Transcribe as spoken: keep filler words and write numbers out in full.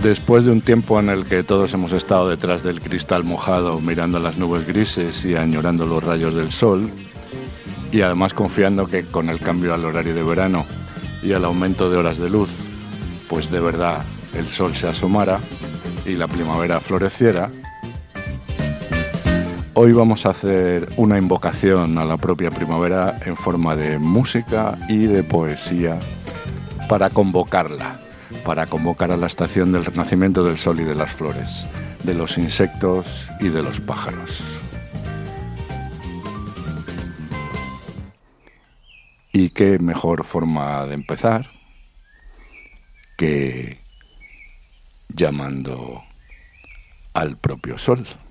Después de un tiempo en el que todos hemos estado detrás del cristal mojado, mirando las nubes grises y añorando los rayos del sol, y además confiando que con el cambio al horario de verano y al aumento de horas de luz, pues de verdad el sol se asomara y la primavera floreciera, hoy vamos a hacer una invocación a la propia primavera en forma de música y de poesía para convocarla, para convocar a la estación del renacimiento del sol y de las flores, de los insectos y de los pájaros. Y qué mejor forma de empezar que llamando al propio sol.